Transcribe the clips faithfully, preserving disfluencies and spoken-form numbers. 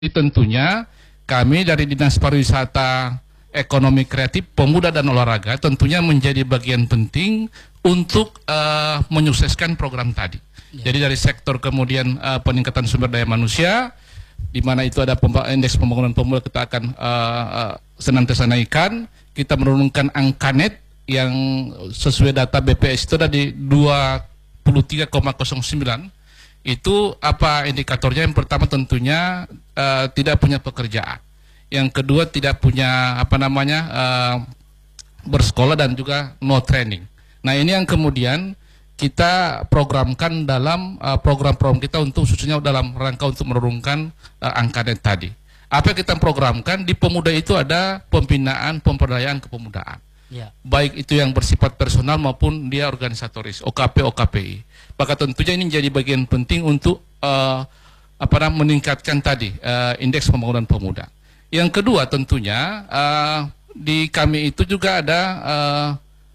Tentunya kami dari Dinas Pariwisata, Ekonomi Kreatif, Pemuda dan Olahraga tentunya menjadi bagian penting untuk uh, menyukseskan program tadi. Ya. Jadi dari sektor kemudian uh, peningkatan sumber daya manusia, di mana itu ada indeks pembangunan pemuda kita akan uh, uh, senantiasa naikkan. Kita menurunkan angka net yang sesuai data B P S itu ada di dua puluh tiga koma nol sembilan. Itu apa indikatornya? Yang pertama tentunya uh, tidak punya pekerjaan. Yang kedua tidak punya apa namanya uh, bersekolah dan juga no training. Nah ini yang kemudian kita programkan dalam uh, program-program kita untuk khususnya dalam rangka untuk menurunkan uh, angka net tadi. Apa yang kita programkan di pemuda itu ada pembinaan pemberdayaan kepemudaan. Ya. Baik itu yang bersifat personal maupun dia organisatoris, O K P O K P I. Maka tentunya ini menjadi bagian penting untuk uh, apa namanya meningkatkan tadi uh, indeks pembangunan pemuda. Yang kedua tentunya uh, di kami itu juga ada uh,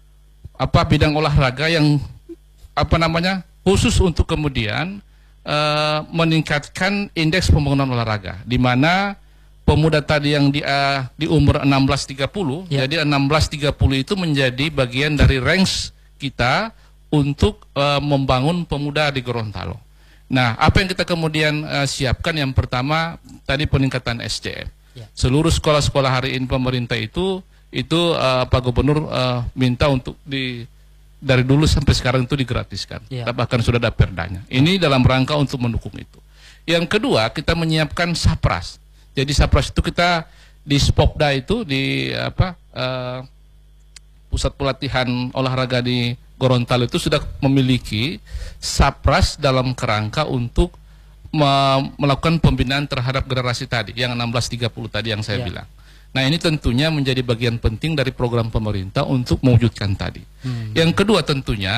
apa bidang olahraga yang apa namanya khusus untuk kemudian uh, meningkatkan indeks pembangunan olahraga, di mana pemuda tadi yang di uh, di umur enam belas tiga puluh, ya. Jadi enam belas tiga puluh itu menjadi bagian dari ranks kita untuk uh, membangun pemuda di Gorontalo. Nah, apa yang kita kemudian uh, siapkan? Yang pertama tadi peningkatan S D M. Ya. Seluruh sekolah-sekolah hari ini pemerintah itu itu uh, Pak Gubernur uh, minta untuk di dari dulu sampai sekarang itu digratiskan. Ya. Bahkan sudah ada perdanya. Ini dalam rangka untuk mendukung itu. Yang kedua, kita menyiapkan Sapras. Jadi Sapras itu kita di Spopda itu di apa uh, pusat pelatihan olahraga di Gorontalo itu sudah memiliki Sapras dalam kerangka untuk me melakukan pembinaan terhadap generasi tadi yang enam belas tiga puluh tadi yang saya ya. bilang. Nah ini tentunya menjadi bagian penting dari program pemerintah untuk mewujudkan tadi. Hmm. Yang kedua tentunya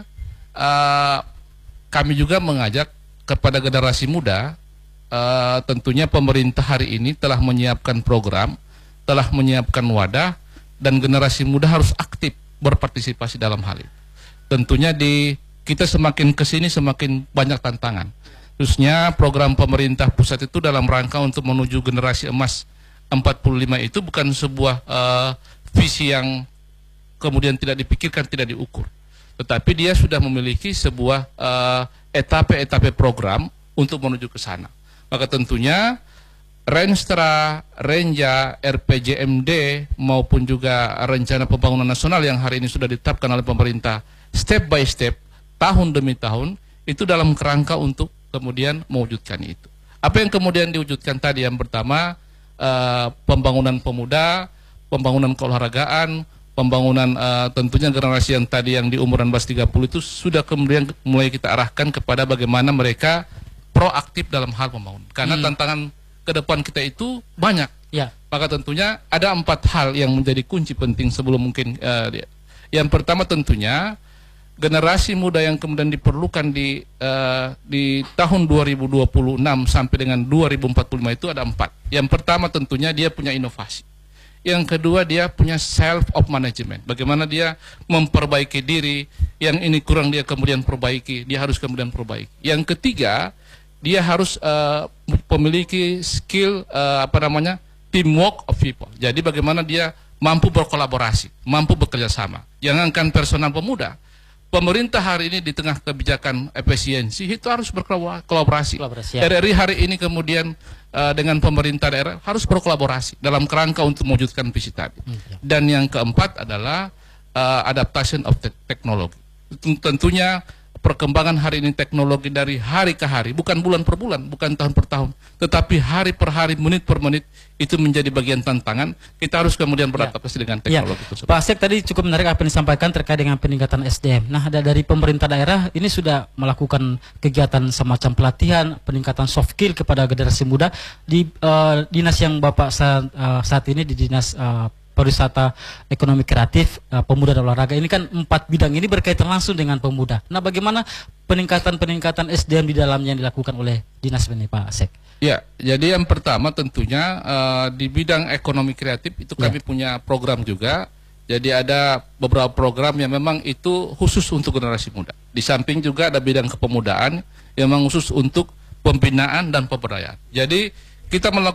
uh, kami juga mengajak kepada generasi muda. Uh, tentunya pemerintah hari ini telah menyiapkan program, telah menyiapkan wadah, dan generasi muda harus aktif berpartisipasi dalam hal itu. Tentunya di kita semakin kesini semakin banyak tantangan. Khususnya program pemerintah pusat itu dalam rangka untuk menuju generasi emas empat puluh lima itu bukan sebuah uh, visi yang kemudian tidak dipikirkan, tidak diukur. Tetapi dia sudah memiliki sebuah etape-etape uh, program untuk menuju ke sana. Maka tentunya Renstra, Renja, R P J M D maupun juga rencana pembangunan nasional yang hari ini sudah ditetapkan oleh pemerintah step by step, tahun demi tahun, itu dalam kerangka untuk kemudian mewujudkan itu. Apa yang kemudian diwujudkan tadi? Yang pertama uh, pembangunan pemuda, pembangunan keolahragaan, pembangunan uh, tentunya generasi yang tadi yang di umur enam belas tiga puluh itu sudah kemudian mulai kita arahkan kepada bagaimana mereka proaktif dalam hal pembangunan. Karena hmm. tantangan ke depan kita itu banyak. Ya. Maka tentunya ada empat hal yang menjadi kunci penting sebelum mungkin uh, yang pertama tentunya generasi muda yang kemudian diperlukan di uh, di tahun dua ribu dua puluh enam sampai dengan dua ribu empat puluh lima itu ada empat. Yang pertama tentunya dia punya inovasi. Yang kedua dia punya self of management. Bagaimana dia memperbaiki diri, yang ini kurang dia kemudian perbaiki, dia harus kemudian perbaiki. Yang ketiga dia harus uh, memiliki skill uh, apa namanya teamwork of people. Jadi bagaimana dia mampu berkolaborasi, mampu bekerja sama. Jangankan personal pemuda, pemerintah hari ini di tengah kebijakan efisiensi itu harus berkolaborasi. Ya. R R I hari ini kemudian uh, dengan pemerintah daerah harus berkolaborasi dalam kerangka untuk mewujudkan visi tadi. Hmm, ya. Dan yang keempat adalah uh, adaptation of te teknologi. Tentunya perkembangan hari ini teknologi dari hari ke hari, bukan bulan per bulan, bukan tahun per tahun, tetapi hari per hari, menit per menit, itu menjadi bagian tantangan. Kita harus kemudian beradaptasi ya. dengan teknologi ya. tersebut. Pak Asep tadi cukup menarik apa yang disampaikan terkait dengan peningkatan S D M. Nah, ada dari pemerintah daerah ini sudah melakukan kegiatan semacam pelatihan, peningkatan soft skill kepada generasi muda di uh, dinas yang Bapak saat, uh, saat ini di dinas uh, pariwisata, ekonomi kreatif, uh, pemuda dan olahraga. Ini kan empat bidang ini berkaitan langsung dengan pemuda. Nah, bagaimana peningkatan-peningkatan S D M di dalamnya yang dilakukan oleh dinas ini, Pak Asep? Ya, jadi yang pertama tentunya uh, di bidang ekonomi kreatif itu kami ya. punya program juga. Jadi ada beberapa program yang memang itu khusus untuk generasi muda. Di samping juga ada bidang kepemudaan yang memang khusus untuk pembinaan dan pemberdayaan. Jadi kita melakukan